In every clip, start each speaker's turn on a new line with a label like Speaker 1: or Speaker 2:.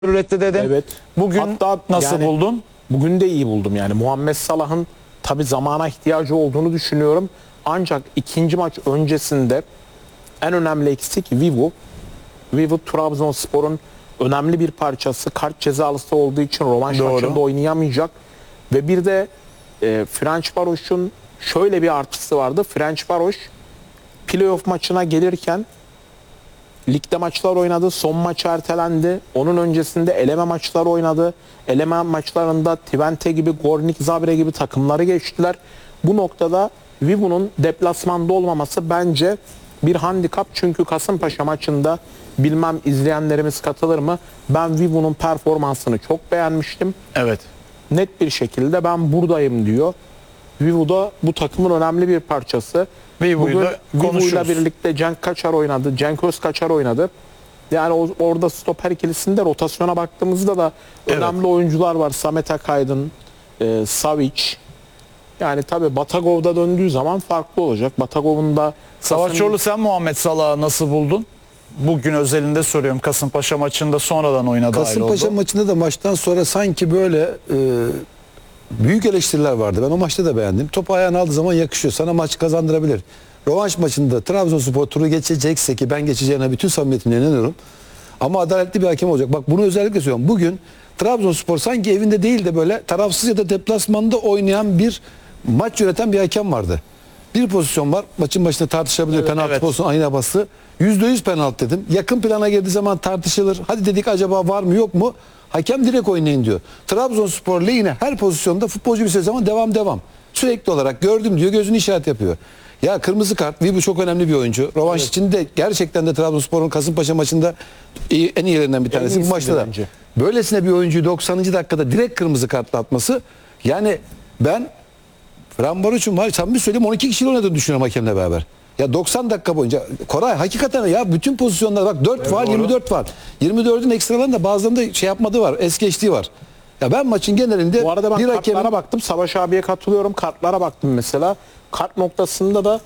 Speaker 1: üretti dedin.
Speaker 2: Evet.
Speaker 1: Bugün
Speaker 2: Hatta
Speaker 1: nasıl
Speaker 2: yani
Speaker 1: buldun?
Speaker 2: Bugün de iyi buldum yani. Muhammed Salah'ın tabii zamana ihtiyacı olduğunu düşünüyorum. Ancak ikinci maç öncesinde en önemli eksik Vivu. Vivu Trabzonspor'un önemli bir parçası. Kart cezalısı olduğu için rövanş
Speaker 1: Doğru.
Speaker 2: maçında oynayamayacak. Ve bir de Ferencvaros'un şöyle bir artısı vardı. Ferencvaros playoff maçına gelirken ligde maçlar oynadı. Son maç ertelendi. Onun öncesinde eleme maçları oynadı. Eleme maçlarında Twente gibi, Gornik Zabre gibi takımları geçtiler. Bu noktada Vivu'nun deplasmanda olmaması bence bir handikap. Çünkü Kasımpaşa maçında bilmem izleyenlerimiz katılır mı? Ben Vivu'nun performansını çok beğenmiştim.
Speaker 1: Evet.
Speaker 2: Net bir şekilde ben buradayım diyor. Vivu da bu takımın önemli bir parçası.
Speaker 1: Vivu'yu
Speaker 2: Bugün
Speaker 1: da
Speaker 2: Vivu'yla
Speaker 1: konuşuruz.
Speaker 2: birlikte Cenk Kaçar oynadı. Cenk Özkaçar oynadı. Yani orada stoper ikilisinde rotasyona baktığımızda da önemli oyuncular var. Samet Akaydın, Savic. Yani tabii Batagov'da döndüğü zaman farklı olacak. Batagov'un da
Speaker 1: Savaş Çorlu, sen Muhammed Salah'ı nasıl buldun? Bugün özelinde soruyorum. Kasımpaşa maçında sonradan oyuna dahil
Speaker 3: Kasımpaşa
Speaker 1: oldu.
Speaker 3: maçında da maçtan sonra sanki böyle büyük eleştiriler vardı. Ben o maçta da beğendim. Topu ayağına aldığı zaman yakışıyor. Sana maç kazandırabilir. Rövanş maçında Trabzonspor turu geçecekse, ki ben geçeceğine bütün samimiyetimle inanıyorum. Ama adaletli bir hakem olacak. Bak, bunu özellikle söylüyorum. Bugün Trabzonspor sanki evinde değil de böyle tarafsız ya da deplasmanda oynayan bir maç yöneten bir hakem vardı. Bir pozisyon var. Maçın başında tartışabilir. Penaltı
Speaker 1: evet.
Speaker 3: pozisyonu ayna bastı. %100 penaltı dedim. Yakın plana geldiği zaman tartışılır. Hadi dedik, acaba var mı yok mu? Hakem direkt oynayın diyor. Trabzonspor lehine her pozisyonda futbolcu bir şey zaman devam. Sürekli olarak gördüm diyor, gözünü işaret yapıyor. Ya kırmızı kart, Vibu çok önemli bir oyuncu. Rövanş için de gerçekten de Trabzonspor'un Kasımpaşa maçında en iyilerinden bir tanesi. Bu
Speaker 2: iyisiydi
Speaker 3: maçta da.
Speaker 2: bence.
Speaker 3: Böylesine bir oyuncuyu 90. dakikada direkt kırmızı kartla atması, yani ben Fran Barış'ın var, samimi söyleyeyim, 12 kişiyle oynadığını düşünüyorum hakemle beraber. Ya 90 dakika boyunca Koray hakikaten ya bütün pozisyonlar bak 4 faul, 24 var. 24'ün ekstralarında bazılarında şey yapmadığı var, es geçtiği var. Ya ben maçın genelinde
Speaker 2: Bu arada ben
Speaker 3: bir
Speaker 2: kartlara
Speaker 3: hakemin
Speaker 2: baktım. Savaş abiye katılıyorum. Kartlara baktım mesela. Kart noktasında da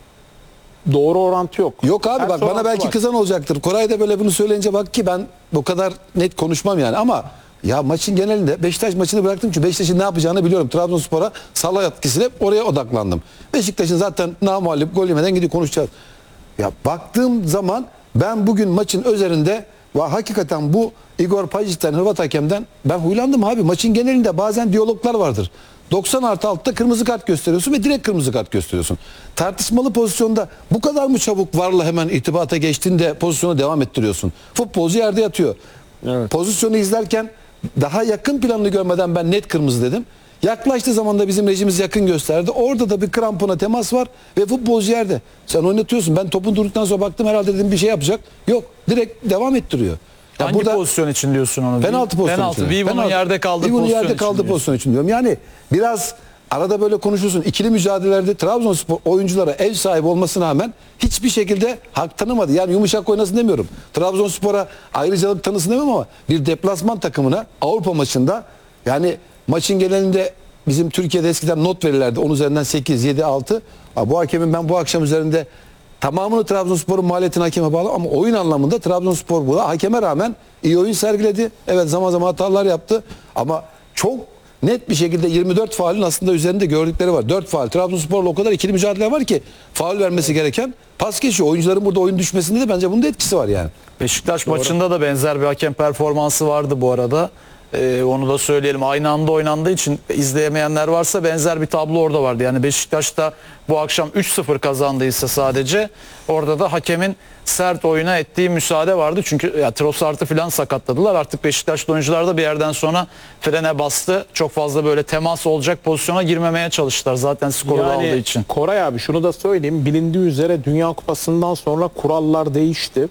Speaker 2: doğru orantı yok.
Speaker 3: yok abi,
Speaker 2: Ters
Speaker 3: bak bana
Speaker 2: orantı
Speaker 3: belki
Speaker 2: var.
Speaker 3: kızan olacaktır. Koray da böyle bunu söyleyince bak ki ben bu kadar net konuşmam yani, ama ya maçın genelinde Beşiktaş maçını bıraktım çünkü Beşiktaş'ın ne yapacağını biliyorum. Trabzonspor'a Salah etkisiyle oraya odaklandım. Beşiktaş'ın zaten namağlup gol yemeden gidiyor, konuşacağız. Ya baktığım zaman ben bugün maçın üzerinde ve hakikaten bu Igor Pajic'ten, Hırvat hakemden ben huylandım abi. Maçın genelinde bazen diyaloglar vardır. 90+6'da kırmızı kart gösteriyorsun ve direkt kırmızı kart gösteriyorsun. Tartışmalı pozisyonda bu kadar mı çabuk VAR'la hemen irtibata geçtiğinde pozisyonu devam ettiriyorsun? Futbolcu yerde yatıyor.
Speaker 2: Evet.
Speaker 3: Pozisyonu izlerken daha yakın planını görmeden ben net kırmızı dedim. Yaklaştığı zaman da bizim rejimiz yakın gösterdi. Orada da bir krampona temas var ve futbolcu yerde. Sen oynatıyorsun. Ben topun durduktan sonra baktım, herhalde dedim bir şey yapacak. Yok, direkt devam ettiriyor. Ya
Speaker 1: Hangi pozisyon için diyorsun onu?
Speaker 3: penaltı pozisyonu
Speaker 1: Penaltı.
Speaker 3: için.
Speaker 1: Vivu'nun yerde kaldığı
Speaker 3: Vivu'nun
Speaker 1: pozisyon
Speaker 3: yerde
Speaker 1: için
Speaker 3: kaldığı
Speaker 1: diyorsun.
Speaker 3: pozisyon için diyorum. Yani biraz arada böyle konuşursun. İkili mücadelelerde Trabzonspor oyunculara ev sahibi olmasına rağmen hiçbir şekilde hak tanımadı. Yani yumuşak oynasın demiyorum. Trabzonspor'a ayrıcalık tanısın demiyorum, ama bir deplasman takımına Avrupa maçında, yani maçın genelinde bizim Türkiye'de eskiden not verirlerdi. 10 üzerinden 8, 7, 6. Bu hakemin ben bu akşam üzerinde tamamını Trabzonspor'un maliyetine hakeme bağlı, ama oyun anlamında Trabzonspor bu hakeme rağmen iyi oyun sergiledi. Evet, zaman zaman hatalar yaptı ama çok net bir şekilde 24 faulün aslında üzerinde gördükleri var. 4 faul. Trabzonspor'la o kadar ikili mücadele var ki faul vermesi gereken pas geçiyor. Oyuncuların burada oyun düşmesinde de bence bunun da etkisi var yani.
Speaker 1: Beşiktaş maçında da benzer bir hakem performansı vardı bu arada. Onu da söyleyelim. Aynı anda oynandığı için izleyemeyenler varsa benzer bir tablo orada vardı. Yani Beşiktaş'ta bu akşam 3-0 kazandıysa sadece orada da hakemin sert oyuna ettiği müsaade vardı. Çünkü ya, Trossard'ı falan sakatladılar. Artık Beşiktaşlı oyuncular da bir yerden sonra frene bastı. Çok fazla böyle temas olacak pozisyona girmemeye çalıştılar. Zaten skoru da aldığı için.
Speaker 2: Koray abi şunu da söyleyeyim. Bilindiği üzere Dünya Kupası'ndan sonra kurallar değişti.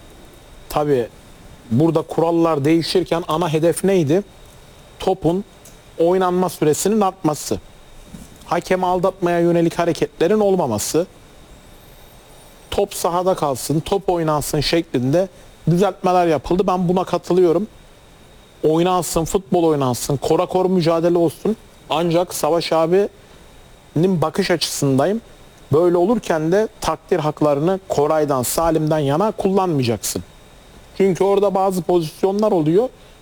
Speaker 2: Tabii burada kurallar değişirken ana hedef neydi? Topun oynanma süresinin artması. Hakemi aldatmaya yönelik hareketlerin olmaması. Top sahada kalsın, top oynansın şeklinde düzeltmeler yapıldı. Ben buna katılıyorum. Oynansın, futbol oynansın, kora mücadele olsun. Ancak Savaş abinin bakış açısındayım. Böyle olurken de takdir haklarını Koray'dan, Salim'den yana kullanmayacaksın. Çünkü orada bazı pozisyonlar oluyor.